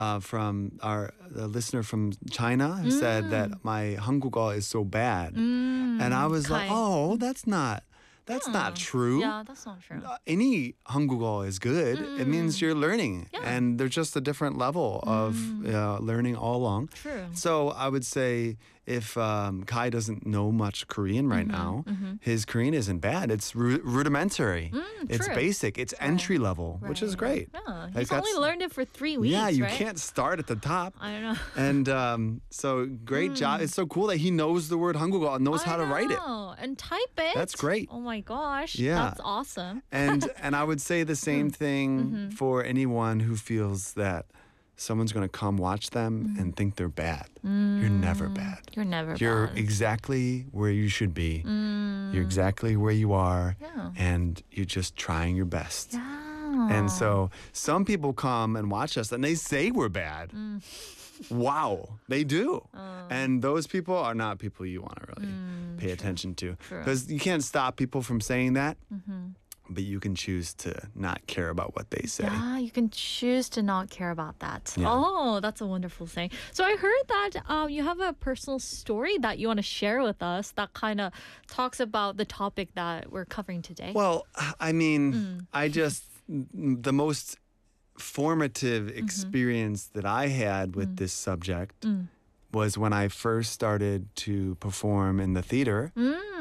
from the listener from China who said that my 한국어 is so bad. And I was like, oh, that's not true. Yeah, that's not true. Any 한국어 is good. It means you're learning. Yeah. And there's just a different level of learning all along. True. So I would say if Kai doesn't know much Korean right now, his Korean isn't bad. It's rudimentary. It's true. basic. It's entry level, which is great. Yeah, Like, he's only learned it for 3 weeks, Yeah, you right? can't start at the top. I don't know. And so great job. It's so cool that he knows the word 한국어 and knows how to write it. And type it. That's great. Oh my gosh. Yeah. That's awesome. And I would say the same thing for anyone who feels that someone's going to come watch them and think they're bad. You're never bad. You're never You're bad. exactly where you should be. You're exactly where you are. Yeah. And you're just trying your best. Yeah. And so some people come and watch us and they say we're bad. Wow, they do. And those people are not people you want to really pay attention to. Because you can't stop people from saying that. But you can choose to not care about what they say. Yeah, you can choose to not care about that. Yeah. Oh, that's a wonderful thing. So I heard that you have a personal story that you want to share with us that kind of talks about the topic that we're covering today. Well, I mean, the most formative experience that I had with this subject was when I first started to perform in the theater,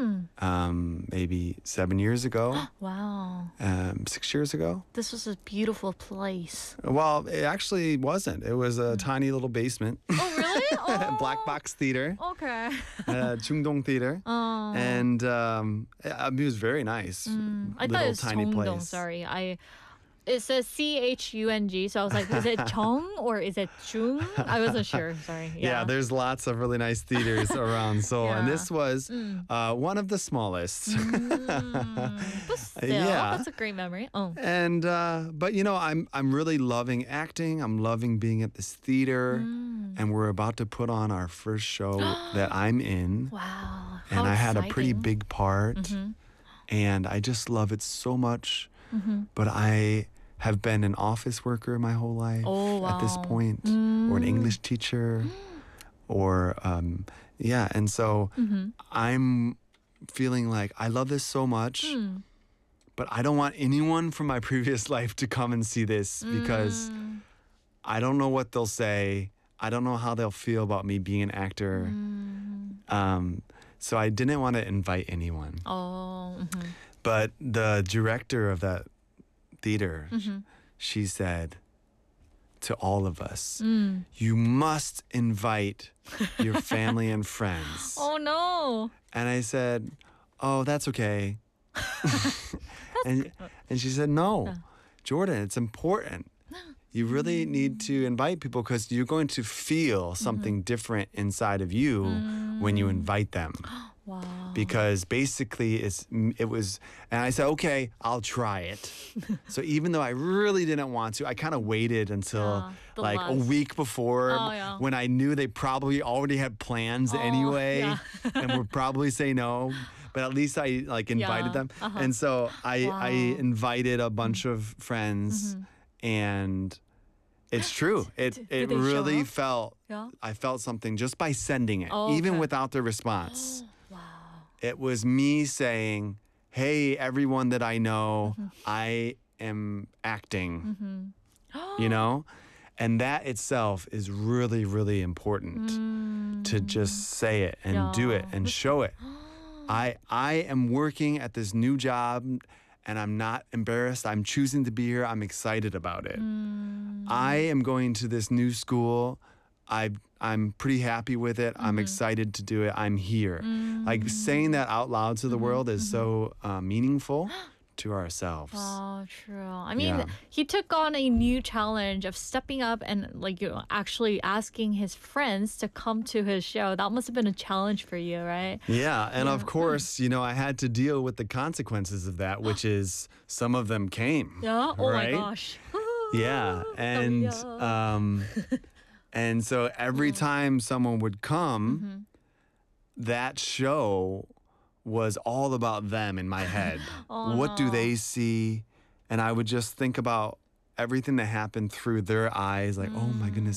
maybe 7 years ago, Wow. 6 years ago. This was a beautiful place. Well, it actually wasn't. It was a tiny little basement. Oh, really? Oh. Black Box Theater, Okay. Chungdong Theater. Oh. And it was very nice. I thought little it was tiny Cheongdong, place. sorry. It says CHUNG, so I was like, is it Chong or is it Chung? I wasn't sure. Sorry. Yeah, there's lots of really nice theaters around Seoul, and Yeah. this was one of the smallest. But still, Yeah. that's a great memory. Oh. And but I'm really loving acting. I'm loving being at this theater, and we're about to put on our first show that I'm in, Wow. and I had a pretty exciting. big part, and I just love it so much. But I have been an office worker my whole life at this wow. point, or an English teacher, or and so I'm feeling like I love this so much, but I don't want anyone from my previous life to come and see this because I don't know what they'll say. I don't know how they'll feel about me being an actor. So I didn't want to invite anyone. Oh. But the director of that theater, she said to all of us, you must invite your family and friends. Oh no. And I said, oh, that's okay. and she said, no, Jordan, it's important. You really need to invite people because you're going to feel something different inside of you when you invite them. Wow. Because basically it was, and I said, okay, I'll try it. So even though I really didn't want to, I kind of waited until the like a last. week before yeah. when I knew they probably already had plans anyway yeah. and would probably say no. But at least I like invited them. And so I invited a bunch of friends and it's true. It they show really up? felt, Yeah. I felt something just by sending it, Oh, even okay. without their response. Wow. It was me saying, hey, everyone that I know, I am acting, you know? And that itself is really, really important to just say it and do it and show it. I am working at this new job and I'm not embarrassed. I'm choosing to be here. I'm excited about it. I am going to this new school. I'm pretty happy with it. I'm excited to do it. I'm here. Like saying that out loud to the world is so meaningful to ourselves. Oh, true. I mean, Yeah. he took on a new challenge of stepping up and actually asking his friends to come to his show. That must have been a challenge for you, right? Yeah, and of course, I had to deal with the consequences of that, which is some of them came. Yeah. Oh right? my gosh. Yeah, and and so every time someone would come, that show was all about them in my head. What do they see? And I would just think about everything that happened through their eyes, like, oh my goodness,